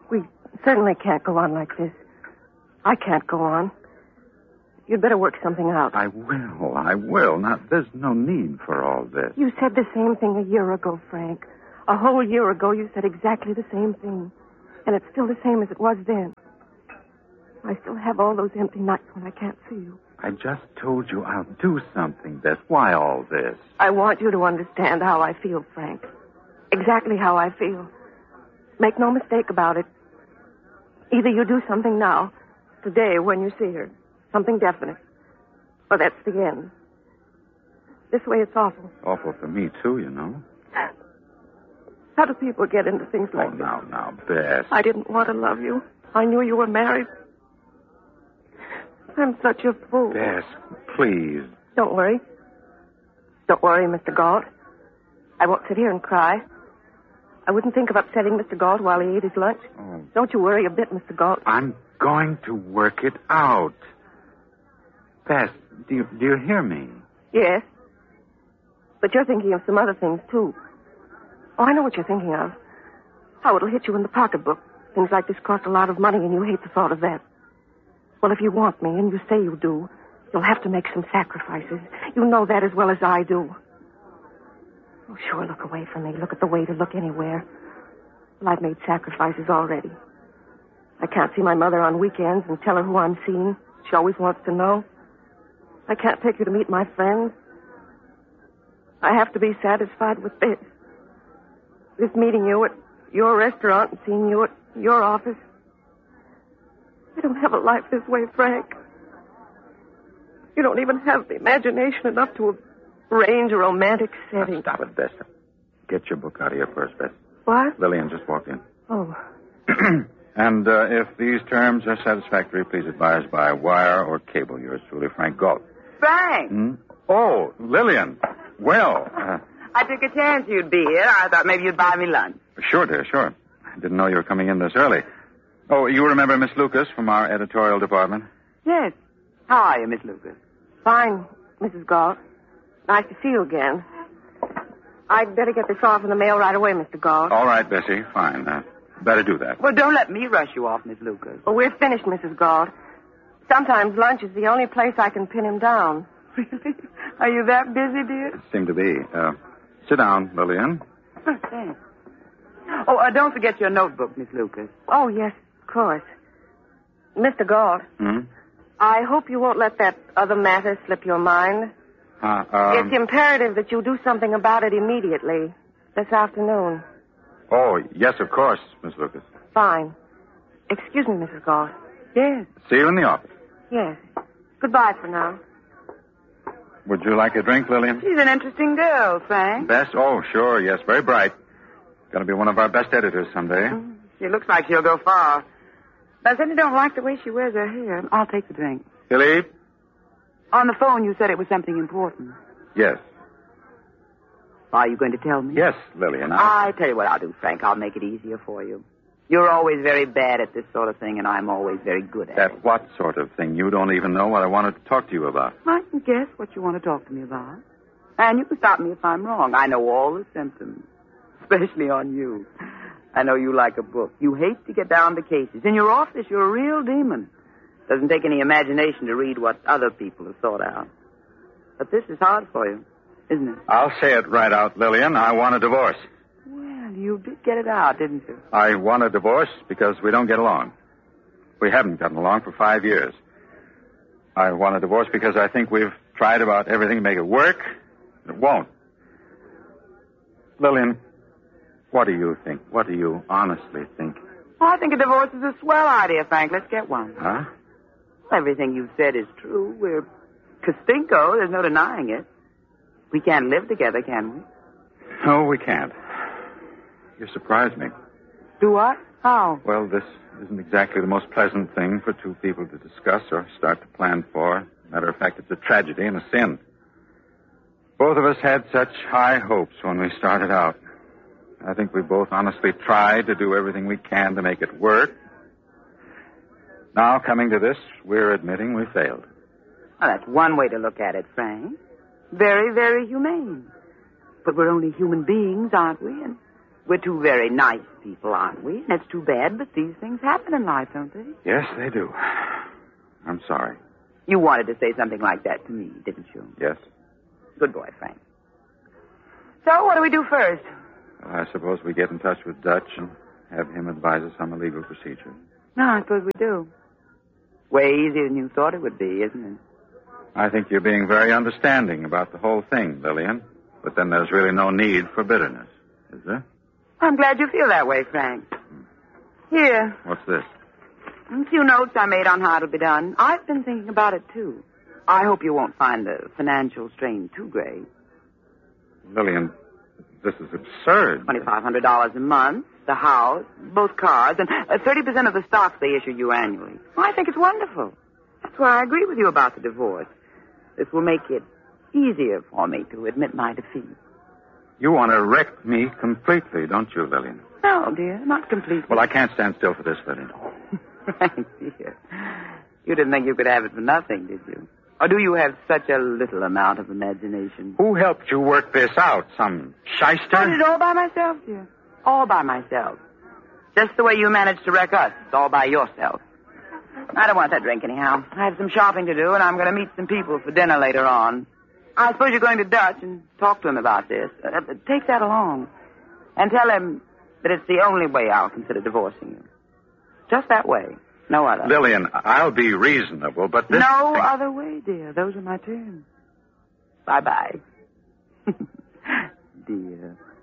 We certainly can't go on like this. I can't go on. You'd better work something out. I will. Now, there's no need for all this. You said the same thing a year ago, Frank. A whole year ago, you said exactly the same thing. And it's still the same as it was then. I still have all those empty nights when I can't see you. I just told you I'll do something, Bess. Why all this? I want you to understand how I feel, Frank. Exactly how I feel. Make no mistake about it. Either you do something now, today, when you see her, something definite, or that's the end. This way it's awful. Awful for me, too, you know. How do people get into things like this? Now, Bess. I didn't want to love you. I knew you were married. I'm such a fool. Bess, please. Don't worry. Don't worry, Mr. Galt. I won't sit here and cry. I wouldn't think of upsetting Mr. Galt while he ate his lunch. Oh. Don't you worry a bit, Mr. Galt. I'm going to work it out. Bess, do you hear me? Yes. But you're thinking of some other things, too. Oh, I know what you're thinking of. How it'll hit you in the pocketbook. Things like this cost a lot of money, and you hate the thought of that. Well, if you want me, and you say you do, you'll have to make some sacrifices. You know that as well as I do. Oh, sure, look away from me. Look at the way to look anywhere. Well, I've made sacrifices already. I can't see my mother on weekends and tell her who I'm seeing. She always wants to know. I can't take her to meet my friends. I have to be satisfied with this. This meeting you at your restaurant and seeing you at your office. I don't have a life this way, Frank. You don't even have the imagination enough to arrange a romantic setting. Now, stop it, Bess. Get your book out of here first, Bess. What? Lillian just walked in. Oh. And if these terms are satisfactory, please advise by wire or cable. Yours truly, Frank Galt. Frank! Hmm? Oh, Lillian. Well. I took a chance you'd be here. I thought maybe you'd buy me lunch. Sure, dear, sure. I didn't know you were coming in this early. Oh, you remember Miss Lucas from our editorial department? Yes. How are you, Miss Lucas? Fine, Mrs. Galt. Nice to see you again. I'd better get this off in the mail right away, Mr. Galt. All right, Bessie. Fine. Better do that. Well, don't let me rush you off, Miss Lucas. Well, we're finished, Mrs. Galt. Sometimes lunch is the only place I can pin him down. Really? Are you that busy, dear? Seem to be. Sit down, Lillian. Thanks. Oh, don't forget your notebook, Miss Lucas. Oh, yes, of course. Mr. Galt. Hmm? I hope you won't let that other matter slip your mind. It's imperative that you do something about it immediately. This afternoon. Oh, yes, of course, Miss Lucas. Fine. Excuse me, Mrs. Galt. Yes. See you in the office. Yes. Goodbye for now. Would you like a drink, Lillian? She's an interesting girl, Frank. Best? Oh, sure, yes. Very bright. Going to be one of our best editors someday. She looks like she'll go far. But I certainly don't like the way she wears her hair. I'll take the drink. Philippe? On the phone, you said it was something important. Yes. Are you going to tell me? Yes, Lillian. I tell you what I'll do, Frank. I'll make it easier for you. You're always very bad at this sort of thing, and I'm always very good at it. That what sort of thing? You don't even know what I wanted to talk to you about. I can guess what you want to talk to me about. And you can stop me if I'm wrong. I know all the symptoms, especially on you. I know you like a book. You hate to get down to cases. In your office, you're a real demon. Doesn't take any imagination to read what other people have thought out. But this is hard for you, isn't it? I'll say it right out, Lillian. I want a divorce. Well, you did get it out, didn't you? I want a divorce because we don't get along. We haven't gotten along for 5 years. I want a divorce because I think we've tried about everything to make it work. It won't. Lillian, what do you think? What do you honestly think? Well, I think a divorce is a swell idea, Frank. Let's get one. Huh? Everything you've said is true. We're Castinko. There's no denying it. We can't live together, can we? No, we can't. You surprised me. Do what? How? Well, this isn't exactly the most pleasant thing for two people to discuss or start to plan for. Matter of fact, it's a tragedy and a sin. Both of us had such high hopes when we started out. I think we both honestly tried to do everything we can to make it work. Now, coming to this, we're admitting we failed. Well, that's one way to look at it, Frank. Very, very humane. But we're only human beings, aren't we? And We're two very nice people, aren't we? And it's too bad, but these things happen in life, don't they? Yes, they do. I'm sorry. You wanted to say something like that to me, didn't you? Yes. Good boy, Frank. So, what do we do first? Well, I suppose we get in touch with Dutch and have him advise us on the legal procedure. No, I suppose we do. Way easier than you thought it would be, isn't it? I think you're being very understanding about the whole thing, Lillian. But then there's really no need for bitterness, is there? I'm glad you feel that way, Frank. Here. What's this? A few notes I made on how it'll be done. I've been thinking about it, too. I hope you won't find the financial strain too great. Lillian, this is absurd. $2,500 a month, the house, both cars, and 30% of the stocks they issue you annually. Well, I think it's wonderful. That's why I agree with you about the divorce. This will make it easier for me to admit my defeat. You want to wreck me completely, don't you, Lillian? No, dear, not completely. Well, I can't stand still for this, Lillian. Frank, dear. You didn't think you could have it for nothing, did you? Or do you have such a little amount of imagination? Who helped you work this out? Some shyster? I did it all by myself, dear. All by myself. Just the way you managed to wreck us, all by yourself. I don't want that drink anyhow. I have some shopping to do, and I'm going to meet some people for dinner later on. I suppose you're going to Dutch and talk to him about this. Take that along. And tell him that it's the only way I'll consider divorcing you. Just that way. No other. Lillian, I'll be reasonable, but this... No other way, dear. Those are my terms. Bye-bye. Dear.